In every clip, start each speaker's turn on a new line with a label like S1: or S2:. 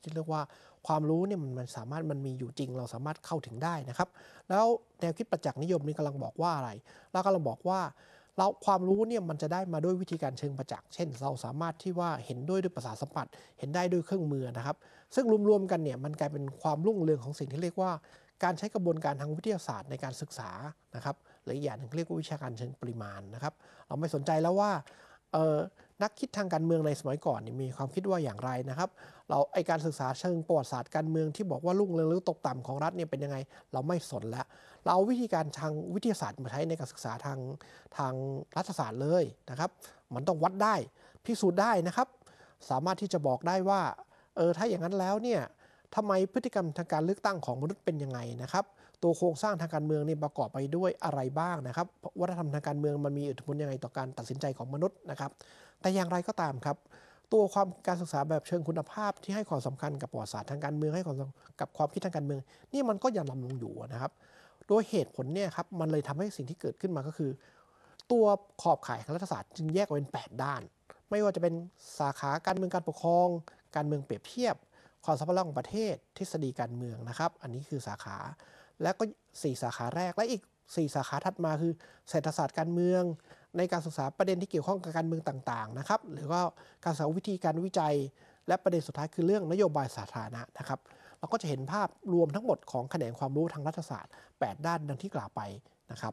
S1: ที่เรียกว่าความรู้เนี่ยมันสามารถมันมีอยู่จริงเราสามารถเข้าถึงได้นะครับแล้วแนวคิดประจักษ์นิยมนี่กำลังบอกว่าอะไรเรากำลังบอกว่าเราความรู้เนี่ยมันจะได้มาด้วยวิธีการเชิงประจักษ์เช่นเราสามารถที่ว่าเห็นด้วยประสาทสัมผัสเห็นได้ด้วยเครื่องมือนะครับซึ่งรวมๆกันเนี่ยมันกลายเป็นความรุ่งเรืองของสิ่งที่เรียกว่าการใช้กระบวนการทางวิทยาศาสตร์ในการศึกษานะครับหรืออีกอย่างหนึ่งเรียกว่าวิชาการเชิงปริมาณนะครับเราไม่สนใจแล้วว่านักคิดทางการเมืองในสมัยก่อนมีความคิดว่าอย่างไรนะครับเราการศึกษาเชิงประวัติศาสตร์การเมืองที่บอกว่ารุ่งเรืองหรือตกต่ำของรัฐเนี่ยเป็นยังไงเราไม่สนแล้วเราเอาวิธีการทางวิทยาศาสตร์มาใช้ในการศึกษาทางรัฐศาสตร์เลยนะครับมันต้องวัดได้พิสูจน์ได้นะครับสามารถที่จะบอกได้ว่าถ้าอย่างนั้นแล้วเนี่ยทำไมพฤติกรรมทางการเลือกตั้งของมนุษย์เป็นยังไงนะครับตัวโครงสร้างทางการเมืองนี่ประกอบไปด้วยอะไรบ้างนะครับวัฒนธรรมทางการเมืองมันมีอิทธิพลยังไงต่อการตัดสินใจของมนุษย์นะครับแต่อย่างไรก็ตามครับตัวการศึกษาแบบเชิงคุณภาพที่ให้ความสำคัญกับประวัติศาสตร์ทางการเมืองให้ความกับความคิดทางการเมืองนี่มันก็ยังดำรงอยู่นะครับโดยเหตุผลเนี่ยครับมันเลยทำให้สิ่งที่เกิดขึ้นมาก็คือตัวขอบข่ายของรัฐศาสตร์จึงแยกออกเป็น8ด้านไม่ว่าจะเป็นสาขาการเมืองการปกครองการเมืองเปรียบเทียบความสัมพันธ์ของประเทศทฤษฎีการเมืองนะครับอันนี้คือสาขาและก็4สาขาแรกและอีก4สาขาถัดมาคือเศรษฐศาสตร์การเมืองในการศึกษาประเด็นที่เกี่ยวข้องกับการเมืองต่างๆนะครับหรือว่าการศึกษาวิธีการวิจัยและประเด็นสุดท้ายคือเรื่องนโยบายสาธารณะนะครับเราก็จะเห็นภาพรวมทั้งหมดของแขนงความรู้ทางรัฐศาสตร์8ด้านดังที่กล่าวไปนะครับ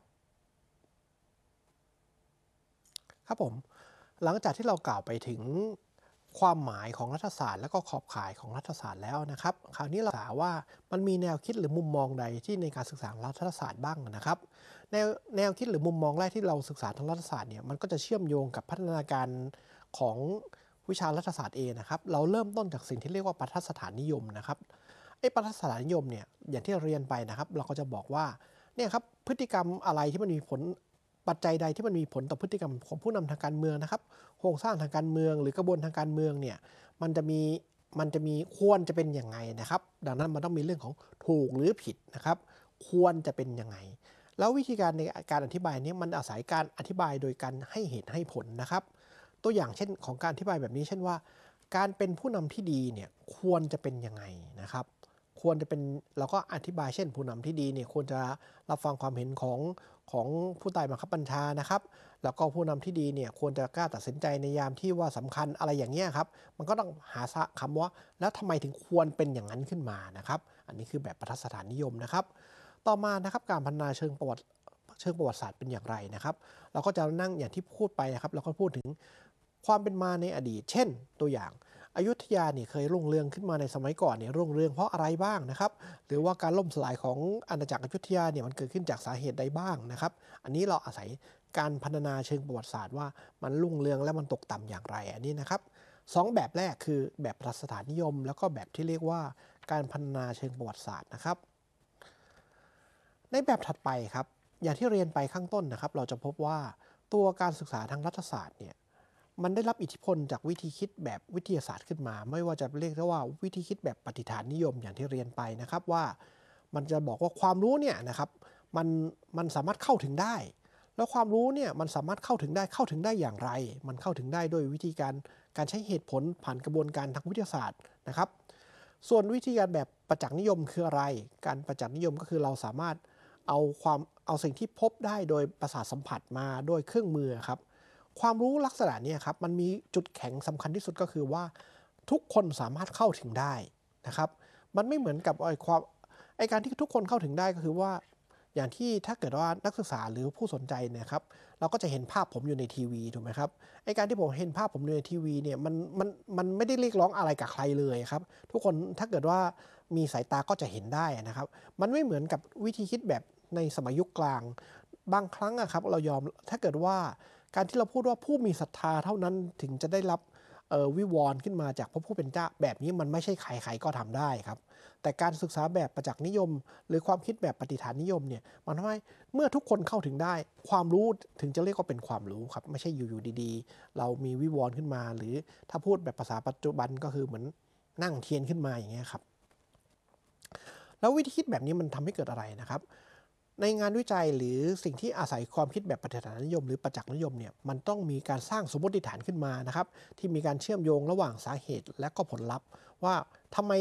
S1: ครับผมหลังจากที่เรากล่าวไปถึงความหมายของรัฐศาสตร์และก็ขอบข่ายของรัฐศาสตร์แล้วนะครับคราวนี้เราถามว่ามันมีแนวคิดหรือมุมมองใดที่ในการศึกษารัฐศาสตร์บ้างนะครับแนวคิดหรือมุมมองแรกที่เราศึกษาทางรัฐศาสตร์เนี่ยมันก็จะเชื่อมโยงกับพัฒนาการของวิชารัฐศาสตร์เองนะครับเราเริ่มต้นจากสิ่งที่เรียกว่าปรัฐสถานนิยมนะครับปรัฐสถานนิยมเนี่ยอย่างที่เราเรียนไปนะครับเราก็จะบอกว่าเนี่ยครับพฤติกรรมอะไรที่มันมีผลปัจจัยใดที่มันมีผลต่อพฤติกรรมของผู้นำทางการเมืองนะครับโครงสร้างทางการเมืองหรือกระบวนทางการเมืองเนี่ยมันจะมีควรจะเป็นยังไงนะครับดังนั้นมันต้องมีเรื่องของถูกหรือผิดนะครับควรจะเป็นยังไงแล้ววิธีการในการอธิบายนี้มันอาศัยการอธิบายโดยการให้เหตุให้ผลนะครับตัวอย่างเช่นของการอธิบายแบบนี้เช่นว่าการเป็นผู้นำที่ดีเนี่ยควรจะเป็นยังไงนะครับควรจะเป็นเราก็อธิบายเช่นผู้นำที่ดีเนี่ยควรจะรับฟังความเห็นของผู้ใต้บังคับบัญชานะครับแล้วก็ผู้นำที่ดีเนี่ยควรจะกล้าตัดสินใจในยามที่ว่าสำคัญอะไรอย่างเงี้ยครับมันก็ต้องหาคำว่าแล้วทำไมถึงควรเป็นอย่างนั้นขึ้นมานะครับอันนี้คือแบบปรัฐสถานนิยมนะครับต่อมานะครับการพัฒนาเชิงประวัติศาสตร์เป็นอย่างไรนะครับเราก็จะนั่งอย่างที่พูดไปนะครับเราก็พูดถึงความเป็นมาในอดีตเช่นตัวอย่างอยุธยาเนี่ยเคยรุ่งเรืองขึ้นมาในสมัยก่อนเนี่ยรุ่งเรืองเพราะอะไรบ้างนะครับหรือว่าการล่มสลายของอาณาจักรอยุธยาเนี่ยมันเกิดขึ้นจากสาเหตุใดบ้างนะครับอันนี้เราอาศัยการพัฒนาเชิงประวัติศาสตร์ว่ามันรุ่งเรืองและมันตกต่ำอย่างไรอันนี้นะครับ2แบบแรกคือแบบปรัฐสถานนิยมแล้วก็แบบที่เรียกว่าการพัฒนาเชิงประวัติศาสตร์นะครับในแบบถัดไปครับอย่างที่เรียนไปข้างต้นนะครับเราจะพบว่าตัวการศึกษาทางรัฐศาสตร์เนี่ยมันได้รับอิทธิพลจากวิธีคิดแบบวิทยาศาสตร์ขึ้นมาไม่ว่าจะเรียกได้ว่าวิธีคิดแบบปฏิฐานนิยมอย่างที่เรียนไปนะครับว่ามันจะบอกว่าความรู้เนี่ยนะครับมันสามารถเข้าถึงได้แล้วความรู้เนี่ยมันสามารถเข้าถึงได้อย่างไรมันเข้าถึงได้โดยวิธีการใช้เหตุผลผ่านกระบวนการทางวิทยาศาสตร์นะครับส่วนวิธีการแบบประจักษ์นิยมคืออะไรการประจักษ์นิยมก็คือเราสามารถเอาสิ่งที่พบได้โดยประสาทสัมผัสมาโดยเครื่องมือครับความรู้ลักษณะนี้ครับมันมีจุดแข็งสำคัญที่สุดก็คือว่าทุกคนสามารถเข้าถึงได้นะครับมันไม่เหมือนกับการที่ทุกคนเข้าถึงได้ก็คือว่าอย่างที่ถ้าเกิดว่านักศึกษาหรือผู้สนใจเนี่ยครับเราก็จะเห็นภาพผมอยู่ในทีวีถูกไหมครับการที่ผมเห็นภาพผมอยู่ในทีวีเนี่ยมันไม่ได้เรียกร้องอะไรกับใครเลยครับทุกคนถ้าเกิดว่ามีสายตาก็จะเห็นได้นะครับมันไม่เหมือนกับวิธีคิดแบบในสมัยยุคกลางบางครั้งครับเรายอมถ้าเกิดว่าการที่เราพูดว่าผู้มีศรัทธาเท่านั้นถึงจะได้รับวิวรณ์ขึ้นมาจากพระผู้เป็นเจ้าแบบนี้มันไม่ใช่ใครๆก็ทำได้ครับแต่การศึกษาแบบประจักษ์นิยมหรือความคิดแบบปฏิฐานนิยมเนี่ยมันทำให้เมื่อทุกคนเข้าถึงได้ความรู้ถึงจะเรียกว่าเป็นความรู้ครับไม่ใช่อยู่ๆดีๆเรามีวิวรณ์ขึ้นมาหรือถ้าพูดแบบภาษาปัจจุบันก็คือเหมือนนั่งเทียนขึ้นมาอย่างเงี้ยครับแล้ววิธีคิดแบบนี้มันทำให้เกิดอะไรนะครับในงานวิจัยหรือสิ่งที่อาศัยความคิดแบบปฏิฐานนิยมหรือประจักษ์นิยมเนี่ยมันต้องมีการสร้างสมมติฐานขึ้นมานะครับที่มีการเชื่อมโยงระหว่างสาเหตุและก็ผลลัพธ์ว่าทำไม